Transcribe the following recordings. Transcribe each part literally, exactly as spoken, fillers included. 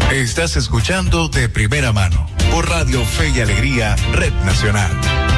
Estás escuchando De Primera Mano por Radio Fe y Alegría, Red Nacional.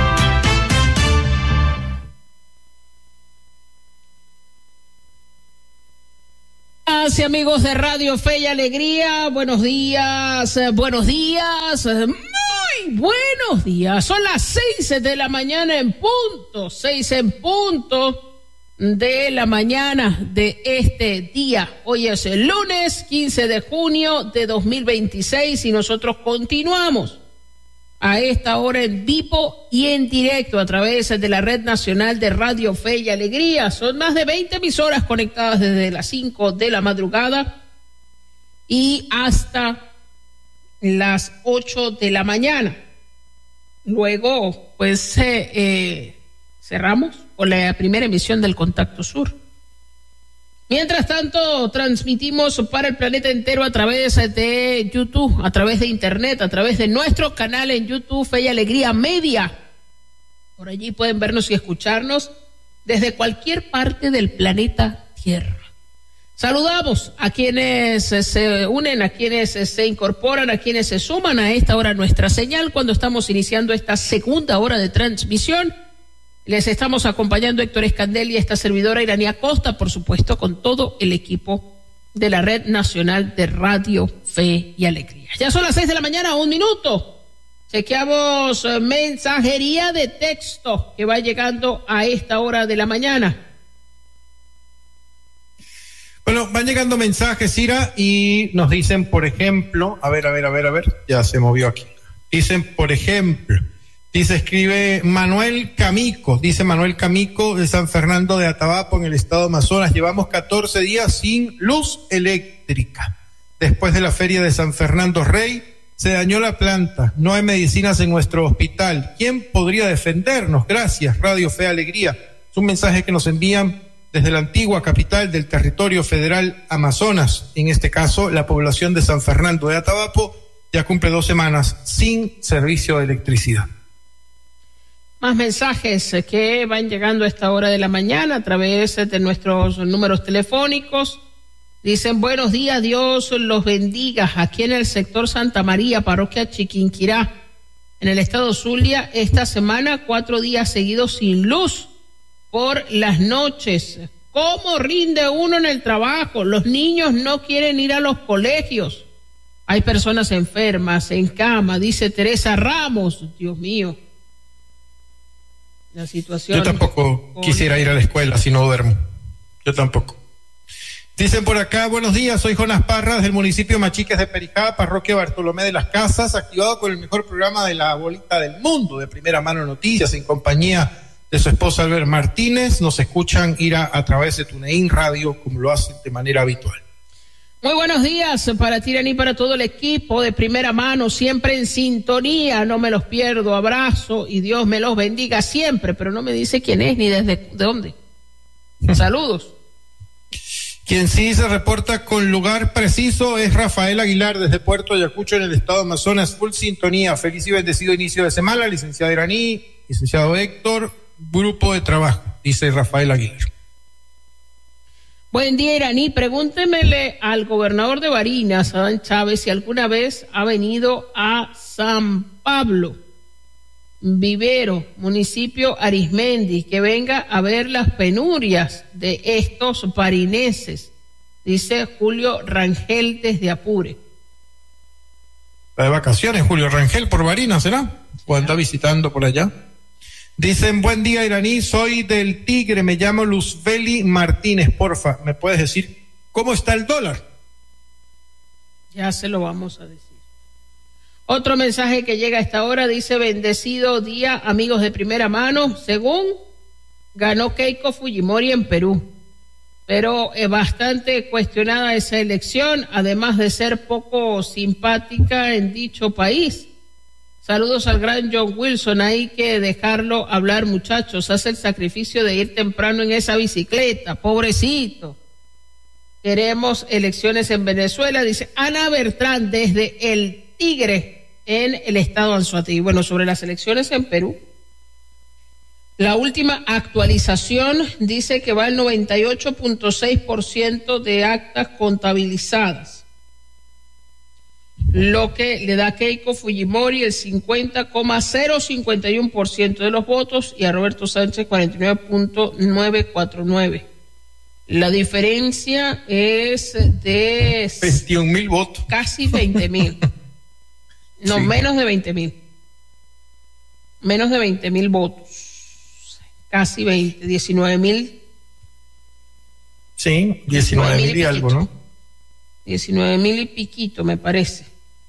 Y amigos de Radio Fe y Alegría, buenos días, buenos días, muy buenos días. Son las seis de la mañana en punto, seis en punto de la mañana de este día. Hoy es el lunes quince de junio de dos mil veintiséis y nosotros continuamos a esta hora en vivo y en directo a través de la Red Nacional de Radio Fe y Alegría. Son más de veinte emisoras conectadas desde las cinco de la madrugada y hasta las ocho de la mañana. Luego, pues, eh, eh, cerramos con la primera emisión del Contacto Sur. Mientras tanto, transmitimos para el planeta entero a través de YouTube, a través de Internet, a través de nuestro canal en YouTube, Fe y Alegría Media. Por allí pueden vernos y escucharnos desde cualquier parte del planeta Tierra. Saludamos a quienes se unen, a quienes se incorporan, a quienes se suman a esta hora nuestra señal cuando estamos iniciando esta segunda hora de transmisión. Les estamos acompañando Héctor Escandel y esta servidora Iranía Costa, por supuesto, con todo el equipo de la Red Nacional de Radio Fe y Alegría. Ya son las seis de la mañana, un minuto. Chequeamos eh, mensajería de texto que va llegando a esta hora de la mañana. Bueno, van llegando mensajes, Ira, y nos dicen, por ejemplo, a ver, a ver, a ver, a ver, ya se movió aquí. Dicen, por ejemplo, dice, escribe Manuel Camico, dice Manuel Camico de San Fernando de Atabapo en el estado de Amazonas, llevamos catorce días sin luz eléctrica. Después de la feria de San Fernando Rey, se dañó la planta, no hay medicinas en nuestro hospital. ¿Quién podría defendernos? Gracias, Radio Fe Alegría. Es un mensaje que nos envían desde la antigua capital del territorio federal Amazonas. En este caso, la población de San Fernando de Atabapo ya cumple dos semanas sin servicio de electricidad. Más mensajes que van llegando a esta hora de la mañana a través de nuestros números telefónicos. Dicen, buenos días, Dios los bendiga. Aquí en el sector Santa María, parroquia Chiquinquirá, en el estado Zulia, esta semana cuatro días seguidos sin luz por las noches. ¿Cómo rinde uno en el trabajo? Los niños no quieren ir a los colegios. Hay personas enfermas, en cama, dice Teresa Ramos. Dios mío. La situación. Yo tampoco con... quisiera ir a la escuela si no duermo. Yo tampoco. Dicen por acá, buenos días, soy Jonas Parras del municipio Machiques de Perijá, parroquia Bartolomé de las Casas, activado con el mejor programa de la bolita del mundo, de Primera Mano Noticias, en compañía de su esposa Albert Martínez. Nos escuchan ir a, a través de TuneIn Radio, como lo hacen de manera habitual. Muy buenos días para Tirani y para todo el equipo de Primera Mano, siempre en sintonía, no me los pierdo, abrazo y Dios me los bendiga siempre, pero no me dice quién es ni desde de dónde. Saludos. Quien sí se reporta con lugar preciso es Rafael Aguilar desde Puerto Ayacucho en el estado de Amazonas, full sintonía, feliz y bendecido inicio de semana, licenciado Iraní, licenciado Héctor, grupo de trabajo, dice Rafael Aguilar. Buen día, Iraní. Pregúntemele al gobernador de Barinas, Adán Chávez, si alguna vez ha venido a San Pablo, Vivero, municipio Arismendi, que venga a ver las penurias de estos barineses, dice Julio Rangel desde Apure. ¿Está de vacaciones Julio Rangel por Barinas, será? ¿O anda visitando por allá? Dicen, buen día, Iraní, soy del Tigre, me llamo Luzbeli Martínez, porfa, ¿me puedes decir cómo está el dólar? Ya se lo vamos a decir. Otro mensaje que llega a esta hora dice, bendecido día, amigos de Primera Mano, según ganó Keiko Fujimori en Perú, pero es bastante cuestionada esa elección, además de ser poco simpática en dicho país. Saludos al gran John Wilson, hay que dejarlo hablar, muchachos, hace el sacrificio de ir temprano en esa bicicleta, pobrecito. Queremos elecciones en Venezuela, dice Ana Bertrán desde el Tigre en el estado de Anzoátegui. Bueno, sobre las elecciones en Perú, la última actualización dice que va el noventa y ocho punto seis por ciento de actas contabilizadas. lo que le da a Keiko Fujimori el cincuenta coma cero cincuenta y uno por ciento de los votos y a Roberto Sánchez cuarenta y nueve punto novecientos cuarenta y nueve. La diferencia es de veintiún mil votos. Casi veinte mil. No, sí. menos de veinte mil. Menos de veinte mil votos. Casi veinte, diecinueve mil. Sí, diecinueve mil y, y algo, ¿no? diecinueve mil y piquito, me parece.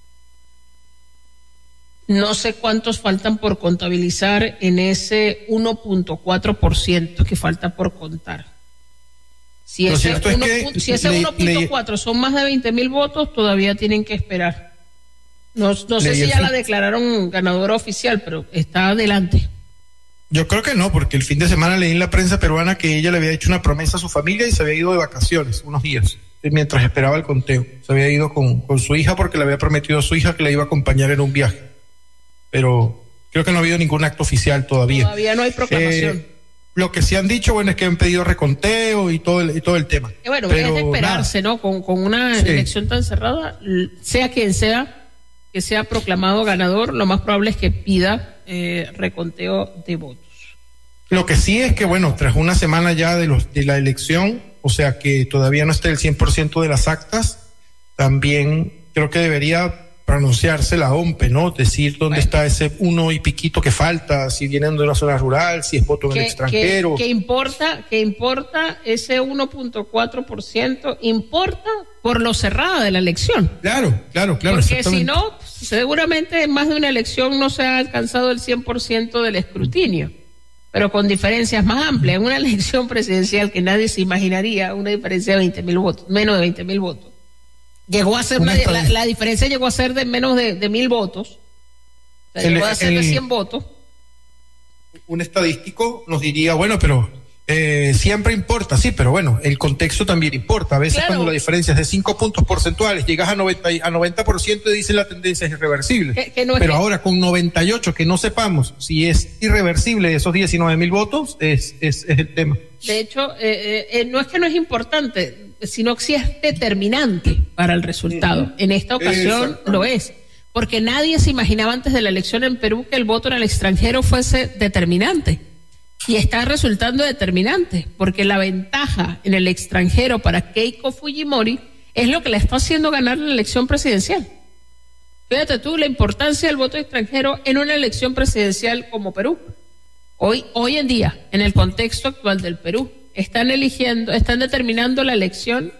No sé cuántos faltan por contabilizar en ese uno punto cuatro por ciento que falta por contar. Si ese, es que si ese uno punto cuatro son más de veinte mil votos, todavía tienen que esperar. No, no sé si ya la declararon ganadora oficial, pero está adelante. Yo creo que no, porque el fin de semana leí en la prensa peruana que ella le había hecho una promesa a su familia y se había ido de vacaciones unos días, mientras esperaba el conteo. Se había ido con, con su hija porque le había prometido a su hija que la iba a acompañar en un viaje. Pero creo que no ha habido ningún acto oficial todavía. Todavía no hay proclamación. Eh, lo que sí han dicho, bueno, es que han pedido reconteo y todo el, y todo el tema. Y bueno, pero es de esperarse, nada. ¿no? Con, con una sí. elección tan cerrada, sea quien sea, que sea proclamado ganador, lo más probable es que pida eh, reconteo de votos. Lo que sí es que, bueno, tras una semana ya de, los, de la elección, o sea que todavía no está el cien por ciento de las actas, también creo que debería pronunciarse la O M P E, ¿no? Decir dónde bueno. está ese uno y piquito que falta, si vienen de una zona rural, si es voto en el extranjero. ¿Qué importa, que importa ese uno punto cuatro por ciento? Importa por lo cerrada de la elección. Claro, claro, claro. Porque si no, seguramente en más de una elección no se ha alcanzado el cien por ciento del escrutinio, pero con diferencias más amplias. En una elección presidencial que nadie se imaginaría, una diferencia de veinte mil votos, menos de veinte mil votos. Llegó a ser una, la, la diferencia llegó a ser de menos de, de mil votos. O sea, el, llegó a ser el, de cien votos. Un estadístico nos diría, bueno, pero eh, siempre importa, sí, pero bueno, el contexto también importa. A veces claro. cuando la diferencia es de cinco puntos porcentuales, llegas a noventa, a noventa por ciento y dice la tendencia es irreversible. Que, que no es pero que... ahora con noventa y ocho, que no sepamos si es irreversible esos diecinueve mil votos, es, es, es el tema. De hecho, eh, eh, no es que no es importante, sino que sí es determinante para el resultado. Uh-huh. En esta ocasión lo es, porque nadie se imaginaba antes de la elección en Perú que el voto en el extranjero fuese determinante. Y está resultando determinante, porque la ventaja en el extranjero para Keiko Fujimori es lo que le está haciendo ganar la elección presidencial. Fíjate tú la importancia del voto extranjero en una elección presidencial como Perú. Hoy, hoy en día, en el contexto actual del Perú, están eligiendo, están determinando la elección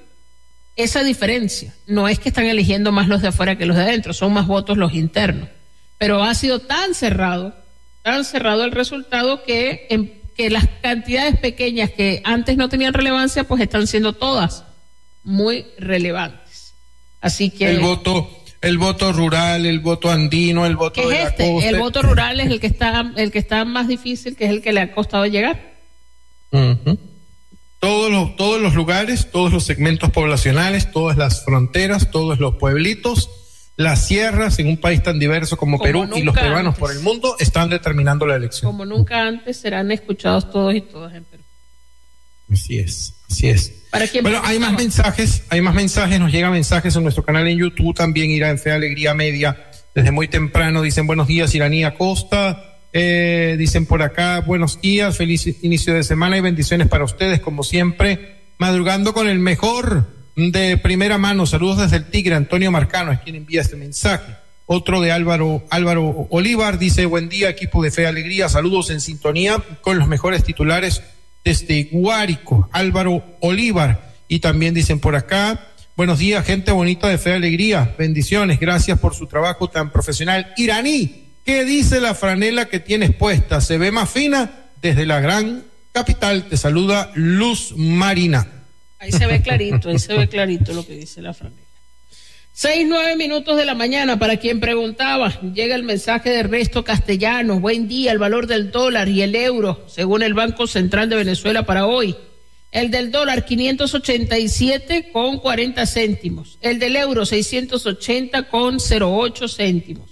esa diferencia. No es que están eligiendo más los de afuera que los de adentro, son más votos los internos. Pero ha sido tan cerrado, tan cerrado el resultado que, en, que las cantidades pequeñas que antes no tenían relevancia, pues están siendo todas muy relevantes. Así que... El voto... El voto rural, el voto andino, el voto ¿Qué de es la este? costa. El voto rural es el que está, el que está más difícil, que es el que le ha costado llegar. Uh-huh. Todos los, todos los lugares, todos los segmentos poblacionales, todas las fronteras, todos los pueblitos, las sierras en un país tan diverso como, como Perú y los peruanos antes. Por el mundo están determinando la elección. Como nunca antes serán escuchados todos y todas en Perú. Así es, así es. ¿Para quién bueno, hay más mensajes, hay más mensajes, nos llegan mensajes en nuestro canal en YouTube, también irá en Fe Alegría Media, desde muy temprano, dicen buenos días, Iranía Costa, eh, dicen por acá, buenos días, feliz inicio de semana y bendiciones para ustedes, como siempre, madrugando con el mejor de primera mano, saludos desde el Tigre, Antonio Marcano es quien envía este mensaje. Otro de Álvaro, Álvaro Olivar, dice buen día, equipo de Fe Alegría, saludos en sintonía con los mejores titulares desde Guárico, Álvaro Olivar, y también dicen por acá, buenos días, gente bonita de Fe Alegría, bendiciones, gracias por su trabajo tan profesional. Iraní, ¿qué dice la franela que tienes puesta? ¿Se ve más fina? Desde la gran capital, te saluda Luz Marina. Ahí se ve clarito, ahí se ve clarito lo que dice la franela. Seis, nueve minutos de la mañana, para quien preguntaba, llega el mensaje de Ernesto Castellanos. Buen día, el valor del dólar y el euro, según el Banco Central de Venezuela para hoy. El del dólar, quinientos ochenta y siete con cuarenta céntimos. El del euro, seiscientos ochenta con cero ocho céntimos.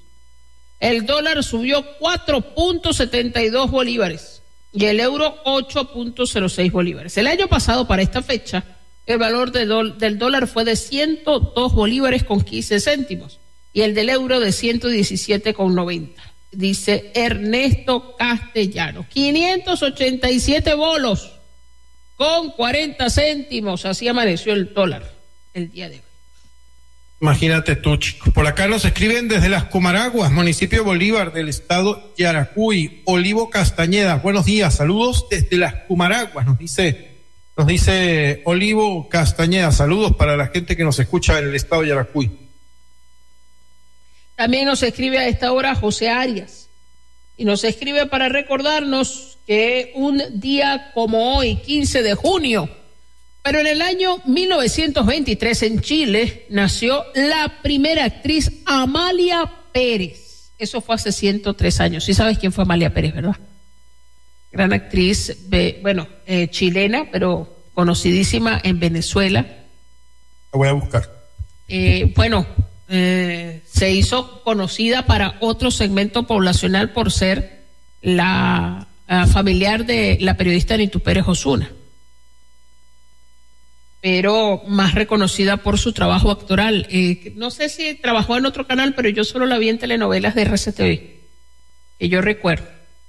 El dólar subió cuatro punto setenta y dos bolívares y el euro ocho punto cero seis bolívares. El año pasado, para esta fecha, el valor de do, del dólar fue de ciento dos bolívares con quince céntimos y el del euro de ciento diecisiete con noventa. Dice Ernesto Castellano. quinientos ochenta y siete bolos con cuarenta céntimos. Así amaneció el dólar el día de hoy. Imagínate tú, chicos. Por acá nos escriben desde Las Comaraguas, municipio de Bolívar, del estado Yaracuy. Olivo Castañeda, buenos días, saludos desde Las Comaraguas, nos dice, nos dice Olivo Castañeda, saludos para la gente que nos escucha en el estado Yaracuy. También nos escribe a esta hora José Arias, y nos escribe para recordarnos que un día como hoy, quince de junio, pero en el año mil novecientos veintitrés en Chile nació la primera actriz Amalia Pérez. Eso fue hace ciento tres años. Sí sabes quién fue Amalia Pérez, ¿verdad? Gran actriz, eh, bueno, eh, chilena, pero conocidísima en Venezuela. La voy a buscar. Eh, bueno, eh, se hizo conocida para otro segmento poblacional por ser la uh, familiar de la periodista Nitu Pérez Osuna, pero más reconocida por su trabajo actoral. Eh, no sé si trabajó en otro canal, pero yo solo la vi en telenovelas de R C T V, que yo recuerdo.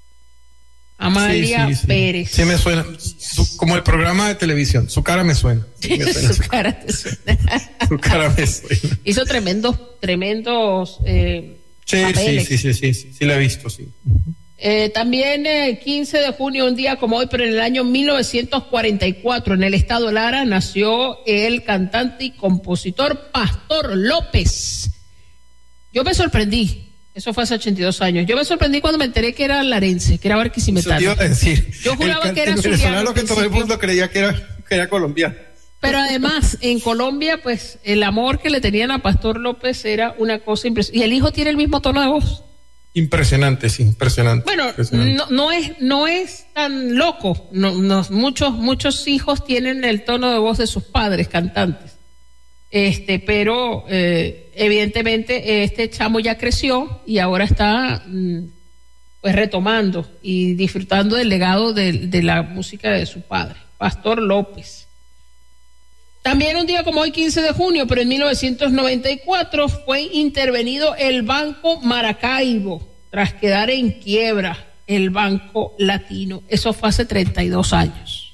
Amalia sí, sí, sí. Pérez. Sí me suena, su, como el programa de televisión, su cara me suena. Sí, me suena su cara te suena. Su cara me suena. Hizo tremendos, tremendos eh, sí, papeles. Sí, sí, sí, sí, sí, sí, la he visto, sí. Eh, también el eh, quince de junio, un día como hoy, pero en el año mil novecientos cuarenta y cuatro, en el estado Lara, nació el cantante y compositor Pastor López. Yo me sorprendí, eso fue hace ochenta y dos años, yo me sorprendí cuando me enteré que era larense, que era barquisimetano. Eso te iba a decir. Yo juraba el, que era el venezolano que todo el mundo creía que era, que era colombiano. Pero además, en Colombia, pues, el amor que le tenían a Pastor López era una cosa impresionante. Y el hijo tiene el mismo tono de voz. Impresionante, sí, impresionante. Bueno, impresionante. No, no es, no es tan loco. No, no, muchos, muchos hijos tienen el tono de voz de sus padres, cantantes. Este, pero eh, evidentemente este chamo ya creció y ahora está mm, pues retomando y disfrutando del legado de, de la música de su padre, Pastor López. También un día como hoy, quince de junio, pero en mil novecientos noventa y cuatro, fue intervenido el Banco Maracaibo tras quedar en quiebra el Banco Latino. Eso fue hace treinta y dos años.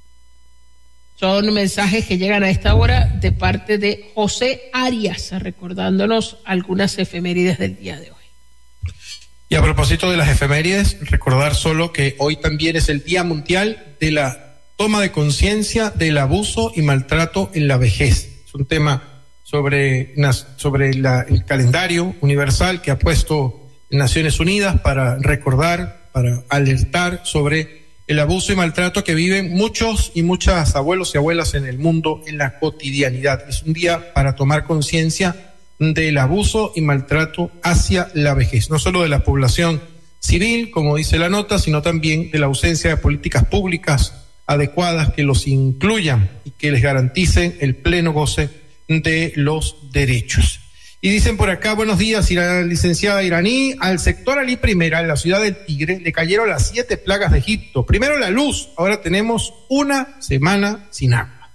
Son mensajes que llegan a esta hora de parte de José Arias, recordándonos algunas efemérides del día de hoy. Y a propósito de las efemérides, recordar solo que hoy también es el Día Mundial de la toma de conciencia del abuso y maltrato en la vejez. Es un tema sobre, sobre la, el calendario universal que ha puesto Naciones Unidas para recordar, para alertar sobre el abuso y maltrato que viven muchos y muchas abuelos y abuelas en el mundo en la cotidianidad. Es un día para tomar conciencia del abuso y maltrato hacia la vejez, no solo de la población civil, como dice la nota, sino también de la ausencia de políticas públicas adecuadas que los incluyan y que les garanticen el pleno goce de los derechos. Y dicen por acá, buenos días, la licenciada Iraní, al sector Alí Primera, en la ciudad del Tigre, le cayeron las siete plagas de Egipto. Primero la luz, ahora tenemos una semana sin agua.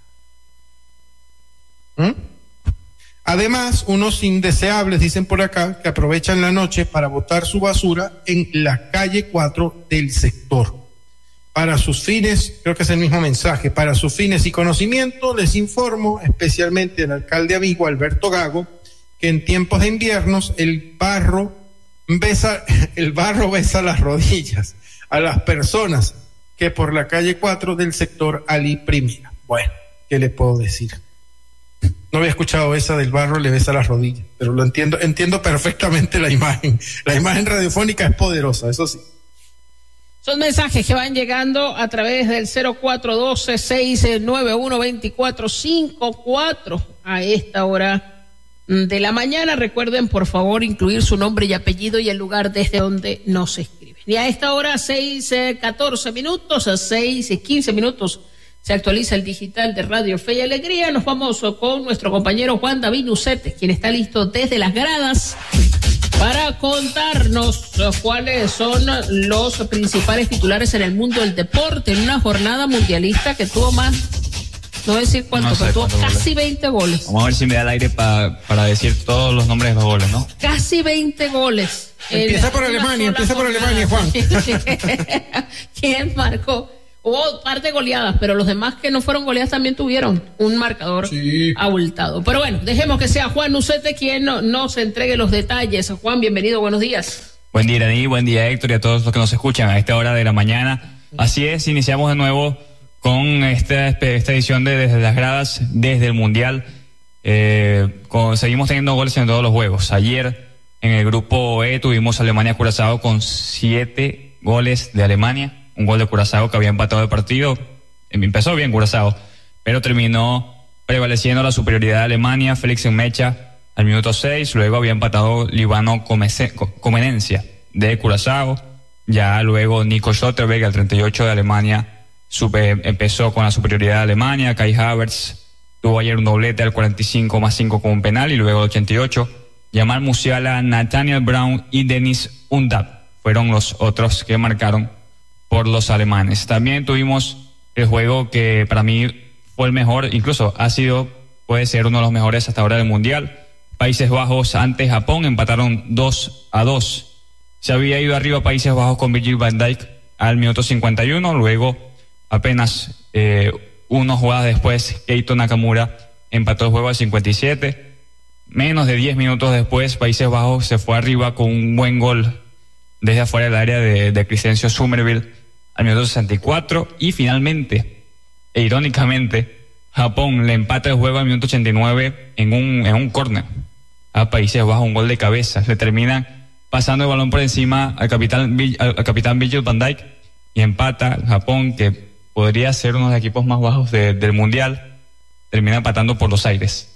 ¿Mm? Además, unos indeseables, dicen por acá, que aprovechan la noche para botar su basura en la calle cuatro del sector. Para sus fines, creo que es el mismo mensaje, para sus fines y conocimiento, les informo, especialmente al alcalde amigo Alberto Gago, que en tiempos de inviernos el barro besa, el barro besa las rodillas a las personas que por la calle cuatro del sector Alí Primera. Bueno, ¿qué le puedo decir? No había escuchado esa del barro le besa las rodillas, pero lo entiendo, entiendo perfectamente la imagen. La imagen radiofónica es poderosa, eso sí. Son mensajes que van llegando a través del cero cuatro uno dos, seis nueve uno, dos cuatro cinco cuatro a esta hora de la mañana. Recuerden, por favor, incluir su nombre y apellido y el lugar desde donde nos escriben. Y a esta hora, seis catorce minutos, a seis quince minutos, se actualiza el digital de Radio Fe y Alegría. Nos vamos con nuestro compañero Juan David Nucetes, quien está listo desde las gradas para contarnos cuáles son los principales titulares en el mundo del deporte en una jornada mundialista que tuvo más No voy a decir cuánto, No sé pero tuvo cuántos casi goles. veinte goles. Vamos a ver si me da el aire pa, para decir todos los nombres de los goles, ¿no? Casi veinte goles. Empieza En por una Alemania, sola empieza por jornada. Alemania, Juan. ¿Quién marcó? Hubo parte de goleadas, pero los demás que no fueron goleadas también tuvieron un marcador Sí. abultado. Pero bueno, dejemos que sea Juan Ucete quien no- nos entregue los detalles. Juan, bienvenido, buenos días. Buen día, Iraní, buen día, Héctor, y a todos los que nos escuchan a esta hora de la mañana. Así es, iniciamos de nuevo con esta, esta edición de Desde las Gradas, desde el Mundial. Eh, con, seguimos teniendo goles en todos los juegos. Ayer, en el grupo E, tuvimos Alemania-Curazao con siete goles de Alemania. Un gol de Curazao que había empatado el partido. Empezó bien Curazao, pero terminó prevaleciendo la superioridad de Alemania. Félix Enmecha al minuto seis, luego había empatado Líbano Comece- Co- Comenencia de Curazao. Ya luego Nico Schlotterbeck al treinta y ocho de Alemania super, empezó con la superioridad de Alemania. Kai Havertz tuvo ayer un doblete al cuarenta y cinco más cinco con un penal, y luego al ochenta y ocho Jamal Musiala, Nathaniel Brown y Dennis Undav fueron los otros que marcaron por los alemanes. También tuvimos el juego que para mí fue el mejor, incluso ha sido, puede ser uno de los mejores hasta ahora del Mundial. Países Bajos ante Japón empataron dos a dos. Se había ido arriba Países Bajos con Virgil van Dijk al minuto cincuenta y uno, luego apenas eh, unos jugadas después Keito Nakamura empató el juego al cincuenta y siete. Menos de diez minutos después Países Bajos se fue arriba con un buen gol desde afuera del área de, de Crescencio Summerville al minuto sesenta y cuatro, y finalmente, e irónicamente, Japón le empata el juego al minuto ochenta y nueve en un, en un córner a Países Bajos, un gol de cabeza. Le terminan pasando el balón por encima al capitán, al, al capitán Virgil van Dijk, y empata Japón, que podría ser uno de los equipos más bajos de, del Mundial, termina empatando por los aires.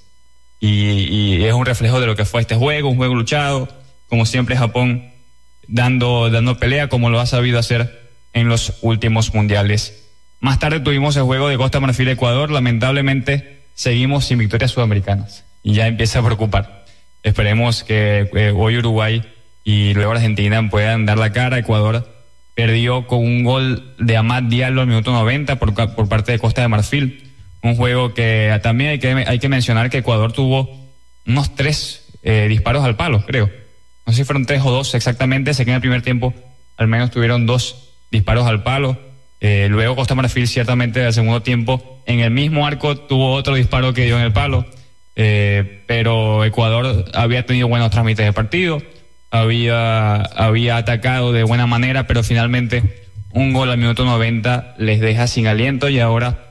Y, y es un reflejo de lo que fue este juego, un juego luchado, como siempre Japón dando, dando pelea, como lo ha sabido hacer en los últimos mundiales. Más tarde tuvimos el juego de Costa Marfil-Ecuador. Lamentablemente seguimos sin victorias sudamericanas y ya empieza a preocupar. Esperemos que eh, hoy Uruguay y luego Argentina puedan dar la cara. Ecuador perdió con un gol de Amad Diallo al minuto noventa por, por parte de Costa de Marfil. Un juego que también hay que, hay que mencionar que Ecuador tuvo unos tres eh, disparos al palo, creo. No sé si fueron tres o dos exactamente. Sé que en el primer tiempo al menos tuvieron dos disparos al palo. Eh, luego Costa Marfil ciertamente al segundo tiempo en el mismo arco tuvo otro disparo que dio en el palo. Eh, pero Ecuador había tenido buenos trámites de partido, había, había atacado de buena manera, pero finalmente un gol al minuto noventa les deja sin aliento, y ahora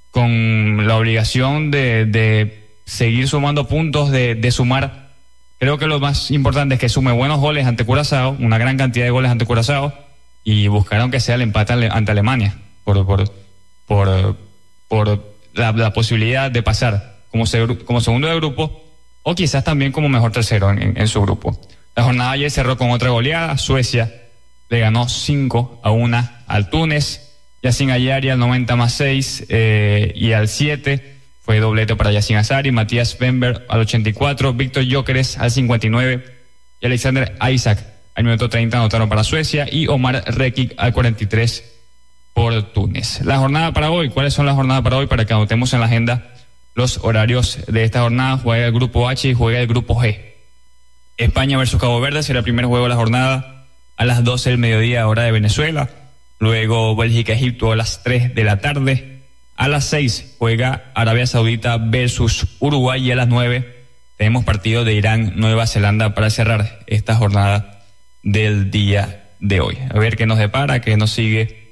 con la obligación de, de seguir sumando puntos, de, de sumar. Creo que lo más importante es que sume buenos goles ante Curazao, una gran cantidad de goles ante Curazao, y buscaron que sea el empate ante Alemania por por por, por la, la posibilidad de pasar como, se, como segundo de grupo, o quizás también como mejor tercero en, en, en su grupo. La jornada ayer cerró con otra goleada. Suecia le ganó cinco a uno al Túnez. Yacine Ayari al noventa más seis eh, y al siete fue doblete para Yacine Azari. Matías Bember al ochenta y cuatro, Víctor Gyökeres al cincuenta y nueve y Alexander Isaac al minuto treinta anotaron para Suecia, y Omar Rekik al cuarenta y tres por Túnez. La jornada para hoy, ¿cuáles son las jornadas para hoy? Para que anotemos en la agenda los horarios de esta jornada. Juega el grupo H y juega el grupo G. España versus Cabo Verde será el primer juego de la jornada a las doce del mediodía, hora de Venezuela. Luego Bélgica-Egipto a las tres de la tarde. A las seis juega Arabia Saudita versus Uruguay, y a las nueve tenemos partido de Irán-Nueva Zelanda para cerrar esta jornada del día de hoy. A ver qué nos depara, qué nos sigue,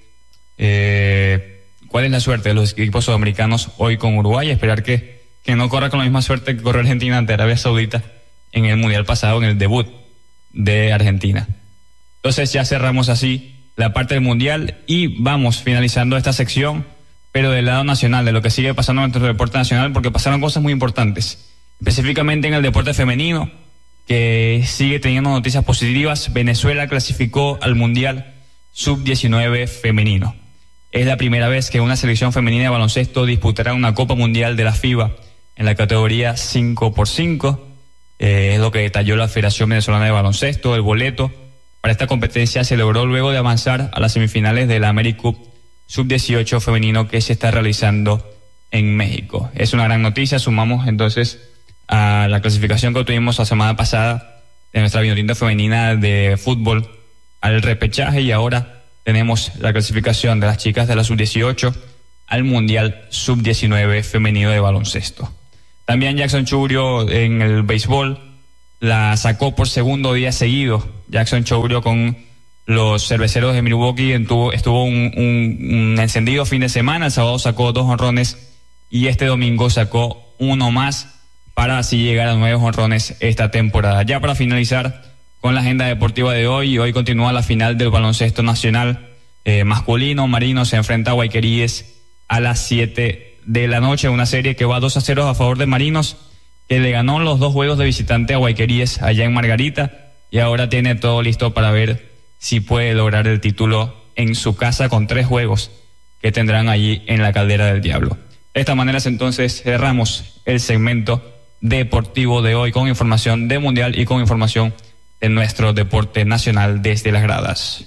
eh, cuál es la suerte de los equipos sudamericanos hoy con Uruguay. Esperar que, que no corra con la misma suerte que corrió Argentina ante Arabia Saudita en el Mundial pasado, en el debut de Argentina. Entonces ya cerramos así la parte del Mundial y vamos finalizando esta sección, pero del lado nacional, de lo que sigue pasando en nuestro deporte nacional, porque pasaron cosas muy importantes, específicamente en el deporte femenino, que sigue teniendo noticias positivas. Venezuela clasificó al Mundial sub diecinueve femenino. Es la primera vez que una selección femenina de baloncesto disputará una Copa Mundial de la FIBA en la categoría cinco por cinco. Eh, es lo que detalló la Federación Venezolana de Baloncesto. El boleto para esta competencia se logró luego de avanzar a las semifinales de la AmeriCup sub dieciocho femenino, que se está realizando en México. Es una gran noticia. Sumamos entonces a la clasificación que tuvimos la semana pasada de nuestra vinotinta femenina de fútbol al repechaje, y ahora tenemos la clasificación de las chicas de la sub dieciocho al Mundial sub diecinueve femenino de baloncesto. También Jackson Chourio en el béisbol la sacó por segundo día seguido. Jackson Chourio con los cerveceros de Milwaukee estuvo, estuvo un, un, un encendido fin de semana. El sábado sacó dos jonrones y este domingo sacó uno más para así llegar a nueve jonrones esta temporada. Ya para finalizar con la agenda deportiva de hoy, hoy continúa la final del baloncesto nacional eh, masculino. Marinos se enfrenta a Guayqueríes a las siete de la noche, una serie que va dos a cero a favor de Marinos, que le ganó los dos juegos de visitante a Guayqueríes allá en Margarita, y ahora tiene todo listo para ver si puede lograr el título en su casa con tres juegos que tendrán allí en la Caldera del Diablo. De esta manera entonces cerramos el segmento deportivo de hoy con información de Mundial y con información de nuestro deporte nacional desde las gradas.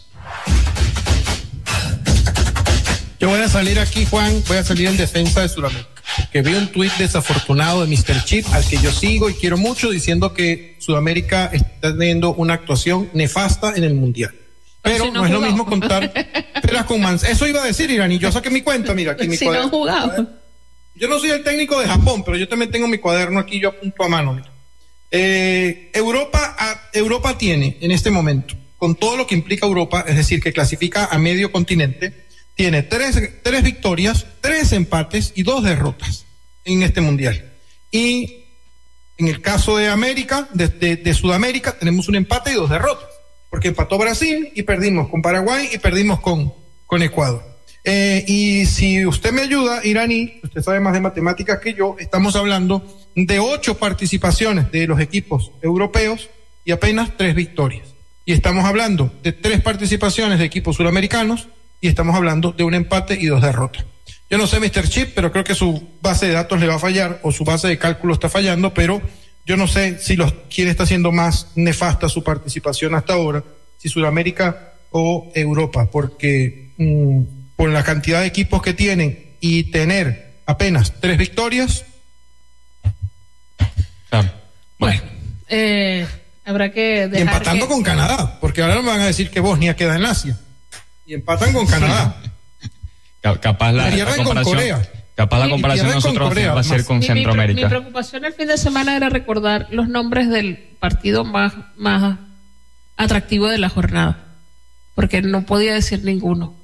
Yo voy a salir aquí, Juan, voy a salir en defensa de Sudamérica, que vi un tuit desafortunado de mister Chip, al que yo sigo y quiero mucho, diciendo que Sudamérica está teniendo una actuación nefasta en el Mundial. Pero si no, no es lo mismo contar peras con manzanas. Eso iba a decir, Irani, yo saqué mi cuenta, mira, aquí mi si cuaderno. No jugado. Yo no soy el técnico de Japón, pero yo también tengo mi cuaderno aquí, yo apunto a mano, mira. Eh, Europa, a, Europa tiene en este momento, con todo lo que implica Europa, es decir, que clasifica a medio continente, tiene tres, tres victorias, tres empates y dos derrotas en este mundial. Y en el caso de América, de, de, de Sudamérica, tenemos un empate y dos derrotas, porque empató Brasil y perdimos con Paraguay y perdimos con, con Ecuador. Eh, y si usted me ayuda, Irani, usted sabe más de matemáticas que yo, estamos hablando de ocho participaciones de los equipos europeos y apenas tres victorias. Y estamos hablando de tres participaciones de equipos suramericanos y estamos hablando de un empate y dos derrotas. Yo no sé, mister Chip, pero creo que su base de datos le va a fallar o su base de cálculo está fallando, pero yo no sé si los, quién está haciendo más nefasta su participación hasta ahora, si Sudamérica o Europa, porque mmm, por la cantidad de equipos que tienen y tener apenas tres victorias. Claro. Bueno, eh, habrá que dejar y empatando que... con Canadá, porque ahora no me van a decir que Bosnia queda en Asia. Y empatan con Canadá. Capaz la, la comparación, capaz la comparación de nosotros Corea, va a ser con mi, Centroamérica. Mi, mi preocupación el fin de semana era recordar los nombres del partido más, más atractivo de la jornada, porque no podía decir ninguno.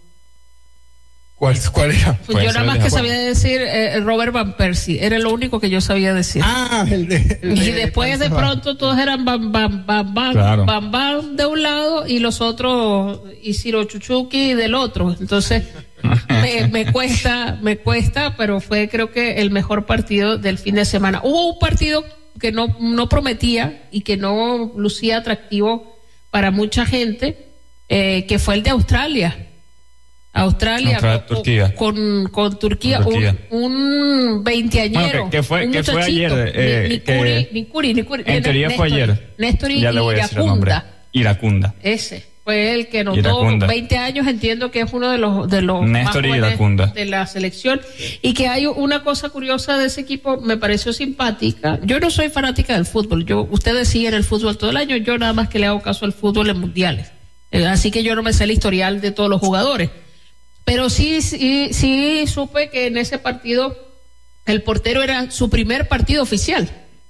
¿Cuál, cuál era? Pues yo nada más que sabía decir eh, Robert Van Persie, era lo único que yo sabía decir. Ah, el de, el y de, después de pronto todos eran Bam Bam Bam Bam, claro. Bam Bam de un lado y los otros Isiro Chuchuki del otro. Entonces me, me cuesta, me cuesta, pero fue creo que el mejor partido del fin de semana. Hubo un partido que no, no prometía y que no lucía atractivo para mucha gente, eh, que fue el de Australia. Australia, Australia con, Turquía. Con, con Turquía, con Turquía. un, un veinteañero. Bueno, que, que fue, un que fue ayer. Eh, ni, que Nicuri, Nicuri, Nicuri, en teoría Néstor, fue ayer. Néstor y ya le voy a decir el nombre. Iracunda. Ese fue el que anotó Iracunda. veinte años, entiendo que es uno de los, de los Néstor más y Iracunda. de la selección. Y que hay una cosa curiosa de ese equipo, me pareció simpática. Yo no soy fanática del fútbol. Yo, ustedes siguen el fútbol todo el año, yo nada más que le hago caso al fútbol en mundiales. Eh, así que yo no me sé el historial de todos los jugadores. Pero sí, sí, sí supe que en ese partido el portero era su primer partido oficial.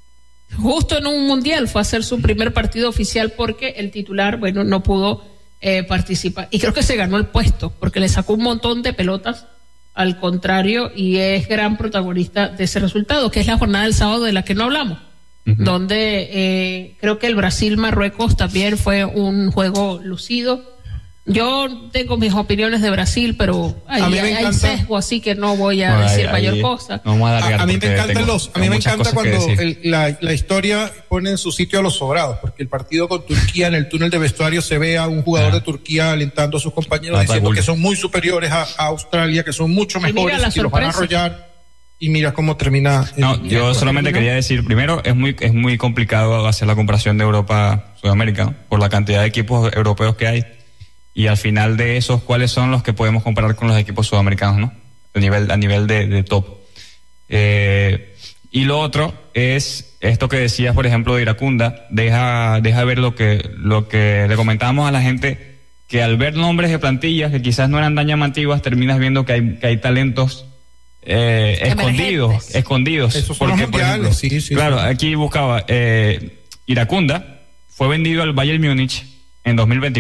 Justo en un mundial fue a hacer su primer partido oficial porque el titular, bueno, no pudo eh, participar. Y creo que se ganó el puesto porque le sacó un montón de pelotas al contrario y es gran protagonista de ese resultado, que es la jornada del sábado de la que no hablamos. Uh-huh. Donde eh, creo que el Brasil-Marruecos también fue un juego lucido. Yo tengo mis opiniones de Brasil, pero hay, hay, hay sesgo, así que no voy a bueno, decir ahí, mayor ahí, cosa. No a, a, a mí me encantan los, a mí me encanta cuando el, la, la historia pone en su sitio a los sobrados, porque el partido con Turquía en el túnel de vestuario se ve a un jugador ah. de Turquía alentando a sus compañeros ah, diciendo que son muy superiores a, a Australia, que son mucho mejores y, y los van a arrollar. Y mira cómo termina. El, no, yo el solamente termina. quería decir, primero, es muy es muy complicado hacer la comparación de Europa Sudamérica, ¿no? Por la cantidad de equipos europeos que hay. Y al final de esos, ¿cuáles son los que podemos comparar con los equipos sudamericanos, no? A nivel, a nivel de, de top. Eh, y lo otro es esto que decías, por ejemplo, de Iracunda. Deja, deja ver lo que, lo que le comentábamos a la gente, que al ver nombres de plantillas que quizás no eran tan llamativas, terminas viendo que hay, que hay talentos eh, escondidos, escondidos. Esos son Porque, los por ejemplo, mundiales, sí, sí, claro, sí. aquí buscaba, eh, Iracunda fue vendido al Bayern Múnich en dos mil veinticuatro.